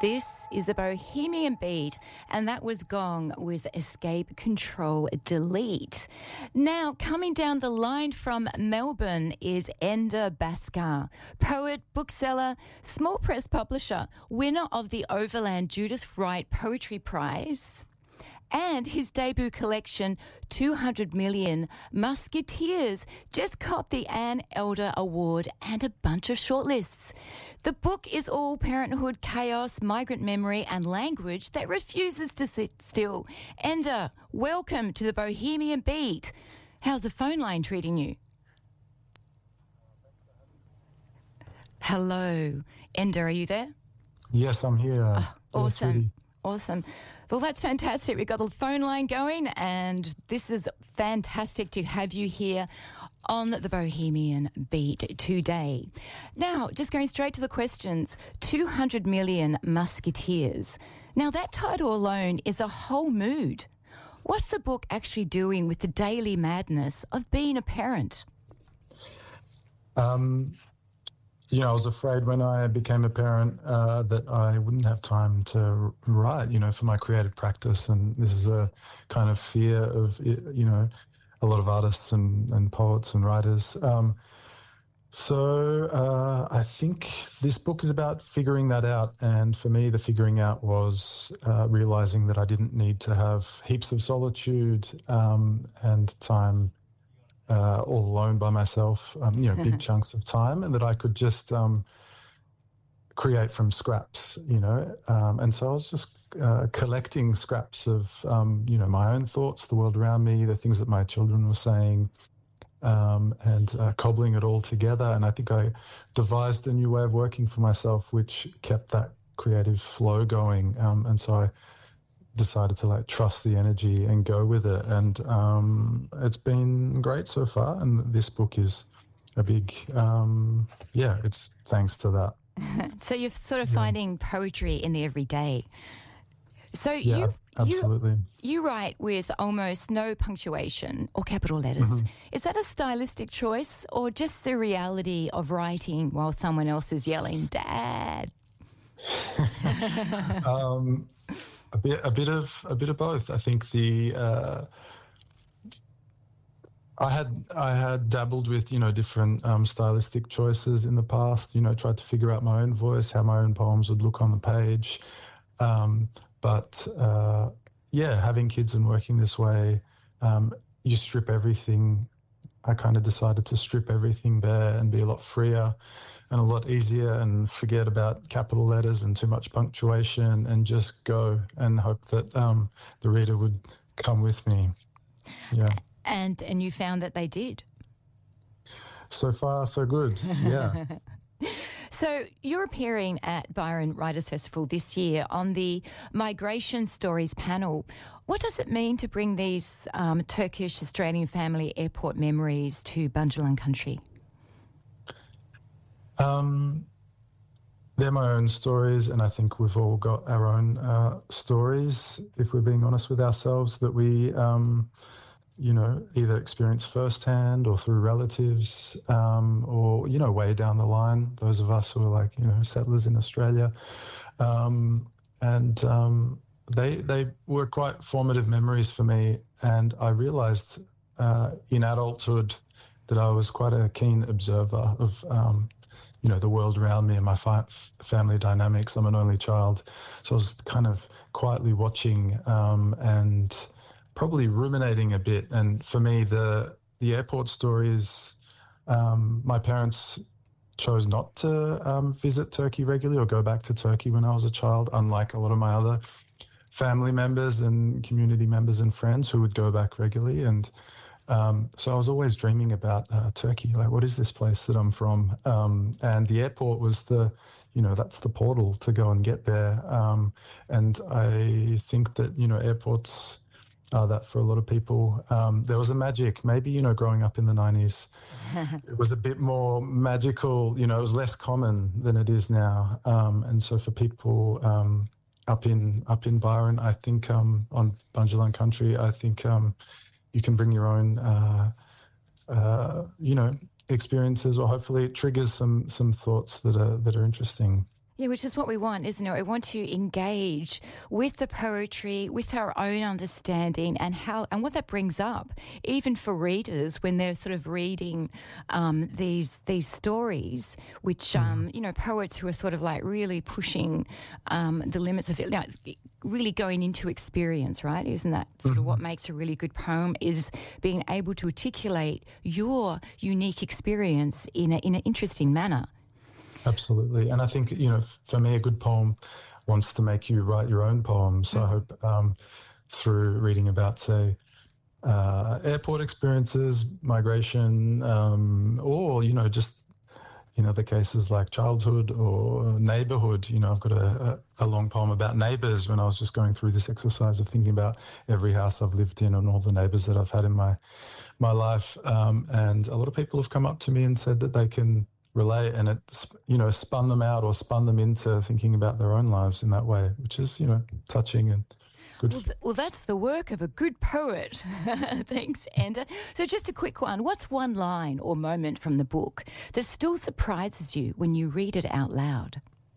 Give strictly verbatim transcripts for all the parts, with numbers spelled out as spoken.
This is a Bohemian Beat, and that was Gong with Escape Control Delete. Now, coming down the line from Melbourne is Enda Bhaskar, poet, bookseller, small press publisher, winner of the Overland Judith Wright Poetry Prize, and his debut collection, two hundred million Musketeers, just copped the Anne Elder Award and a bunch of shortlists. The book is all parenthood, chaos, migrant memory and language that refuses to sit still. Enda, welcome to the Bohemian Beat. How's the phone line treating you? Hello. Enda, are you there? Yes, I'm here. Oh, awesome. Yes, Awesome. Well, that's fantastic. We've got the phone line going, and this is fantastic to have you here on the Bohemian Beat today. Now, just going straight to the questions, two hundred million Musketeers. Now, that title alone is a whole mood. What's the book actually doing with the daily madness of being a parent? Um... You know, I was afraid when I became a parent uh, that I wouldn't have time to write, you know, for my creative practice. And this is a kind of fear of, you know, a lot of artists and, and poets and writers. Um, so uh, I think this book is about figuring that out. And for me, the figuring out was uh, realizing that I didn't need to have heaps of solitude um, and time Uh, all alone by myself, um, you know, big chunks of time, and that I could just um, create from scraps, you know. Um, and so I was just uh, collecting scraps of, um, you know, my own thoughts, the world around me, the things that my children were saying, um, and uh, cobbling it all together. And I think I devised a new way of working for myself, which kept that creative flow going. Um, and so I decided to like trust the energy and go with it, and um, it's been great so far. And this book is a big, um, yeah, it's thanks to that. So you're sort of yeah. finding poetry in the everyday. So yeah, you, absolutely. You, you write with almost no punctuation or capital letters. Mm-hmm. Is that a stylistic choice, or just the reality of writing while someone else is yelling, "Dad"? um, A bit, a bit of, a bit of both. I think the uh, I had, I had dabbled with, you know, different um, stylistic choices in the past. You know, tried to figure out my own voice, how my own poems would look on the page. Um, but uh, yeah, having kids and working this way, um, you strip everything. I kind of decided to strip everything bare and be a lot freer and a lot easier, and forget about capital letters and too much punctuation, and just go and hope that um, the reader would come with me. Yeah. And and you found that they did? So far, so good, yeah. So you're appearing at Byron Writers Festival this year on the Migration Stories panel. What does it mean to bring these um, Turkish-Australian family airport memories to Bundjalung country? Um, they're my own stories, and I think we've all got our own uh, stories, if we're being honest with ourselves, that we, um, you know, either experience firsthand or through relatives, um, or, you know, way down the line, those of us who are like, you know, settlers in Australia. Um, and um, they they were quite formative memories for me, and I realised uh, in adulthood that I was quite a keen observer of um you know, the world around me and my fi- family dynamics. I'm an only child. So I was kind of quietly watching um, and probably ruminating a bit. And for me, the the airport stories, um, my parents chose not to um, visit Turkey regularly or go back to Turkey when I was a child, unlike a lot of my other family members and community members and friends who would go back regularly. And Um, so I was always dreaming about uh, Turkey, like, what is this place that I'm from? Um, and the airport was the, you know, that's the portal to go and get there. Um, and I think that, you know, airports are that for a lot of people. Um, there was a magic, maybe, you know, growing up in the nineties, it was a bit more magical, you know, it was less common than it is now. Um, and so for people um, up in up in Byron, I think um, on Bundjalung country, I think um, you can bring your own, uh, uh, you know, experiences, or hopefully it triggers some some thoughts that are that are interesting. Yeah, which is what we want, isn't it? We want to engage with the poetry, with our own understanding, and how and what that brings up, even for readers when they're sort of reading um, these these stories, which um, you know, poets who are sort of like really pushing um, the limits of it, you know, really going into experience, right? Isn't that sort of what makes a really good poem? Is being able to articulate your unique experience in a, in an interesting manner. Absolutely. And I think, you know, for me, a good poem wants to make you write your own poem. So mm. I hope um, through reading about, say, uh, airport experiences, migration, um, or, you know, just in other cases like childhood or neighborhood. You know, I've got a, a, a long poem about neighbors when I was just going through this exercise of thinking about every house I've lived in and all the neighbors that I've had in my, my life. Um, and a lot of people have come up to me and said that they can relate, and it, you know, spun them out or spun them into thinking about their own lives in that way, which is, you know, touching and good. Well, th- well that's the work of a good poet. Thanks, Enda. So just a quick one. What's one line or moment from the book that still surprises you when you read it out loud?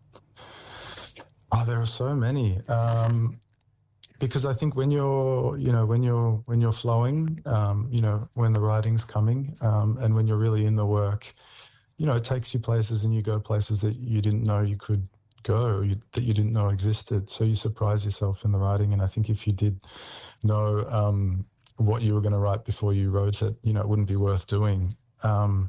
Oh, there are so many. Um, because I think when you're, you know, when you're, when you're flowing, um, you know, when the writing's coming, um, and when you're really in the work, you know, it takes you places and you go places that you didn't know you could go, you, that you didn't know existed. So you surprise yourself in the writing. And I think if you did know um, what you were going to write before you wrote it, you know, it wouldn't be worth doing. Um,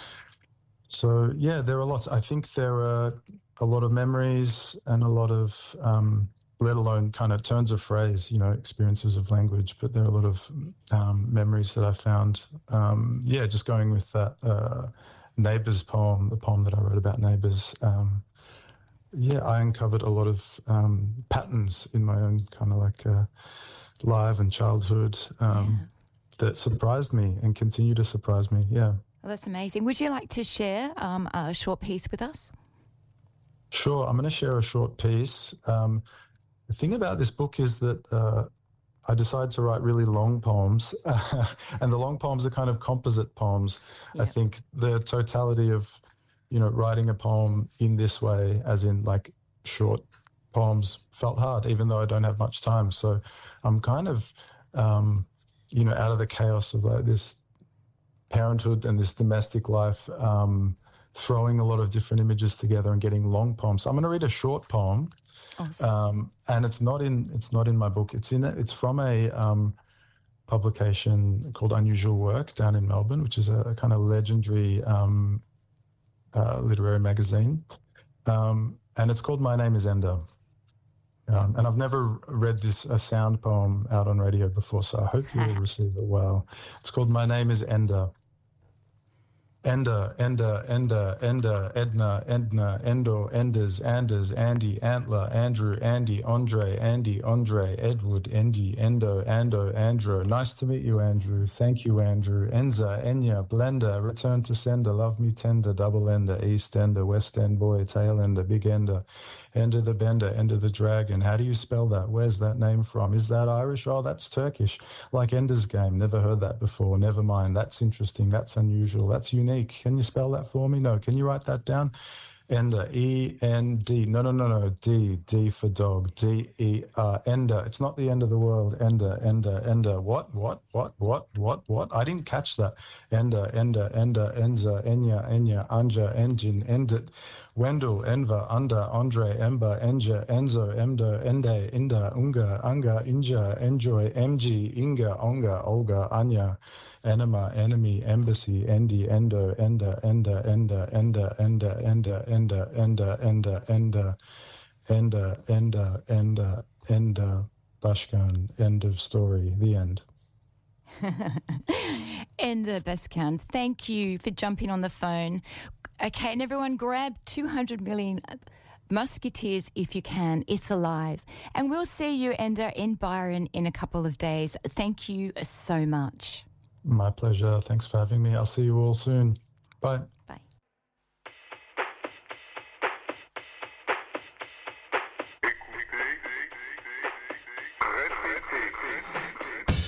so, yeah, there are lots. I think there are a lot of memories and a lot of, um, let alone kind of turns of phrase, you know, experiences of language. But there are a lot of um, memories that I found, um, yeah, just going with that, uh, Neighbours poem, the poem that I wrote about neighbours. Um, yeah, I uncovered a lot of um, patterns in my own kind of like uh, life and childhood um, yeah. that surprised me and continue to surprise me. Yeah. Well, that's amazing. Would you like to share um, a short piece with us? Sure. I'm going to share a short piece. Um, the thing about this book is that uh, I decided to write really long poems, uh, and the long poems are kind of composite poems. Yep. I think the totality of, you know, writing a poem in this way, as in like short poems, felt hard, even though I don't have much time. So I'm kind of, um, you know, out of the chaos of like this parenthood and this domestic life, um, throwing a lot of different images together and getting long poems. So I'm going to read a short poem. Awesome. Um, and it's not in it's not in my book. It's in it's from a um, publication called Unusual Work down in Melbourne, which is a, a kind of legendary um, uh, literary magazine. Um, and it's called My Name is Enda. Um, and I've never read this a sound poem out on radio before, so I hope you will receive it well. It's called My Name is Enda. Enda, Enda, Enda, Enda, Edna, Edna, Endo, Enders, Anders, Andy, Antler, Andrew, Andy, Andre, Andy, Andre, Edward, Endy, Endo, Ando, Andrew. Nice to meet you, Andrew. Thank you, Andrew. Enza, Enya, Blender, Return to Sender, Love Me Tender, Double Ender, East Ender, West End Boy, Tail Ender, Big Ender, Ender the Bender, Ender the Dragon. How do you spell that? Where's that name from? Is that Irish? Oh, that's Turkish. Like Ender's Game. Never heard that before. Never mind. That's interesting. That's unusual. That's unique. Can you spell that for me? No. Can you write that down? Ender, E N D. No, no, no, no. D, D for dog. D, E, R. Ender. It's not the end of the world. Ender, Ender, Ender. What, what, what, what, what, what? I didn't catch that. Ender, Ender, Ender, Enza, Enya, Enya, Anja, Engine, Endit, Wendell, Enver, Under, Andre, Ember, Enja, Enzo, Emdo, Ende, Inda, Unga, Anga, Inja, Enjoy, M G, Inga, Onga, Olga, Anya, Enema, Enemy, Embassy, Endi, Endo, Enda, Enda, Enda, Enda, Enda, Enda, Enda, Enda, Enda, Enda, Enda, Enda, Enda, Enda, Bashkan. End of story. The end. Enda Bashkan, thank you for jumping on the phone. Okay, and everyone grab two hundred million Musketeers if you can. It's alive. And we'll see you, Enda, in Byron in a couple of days. Thank you so much. My pleasure. Thanks for having me. I'll see you all soon. Bye. Bye.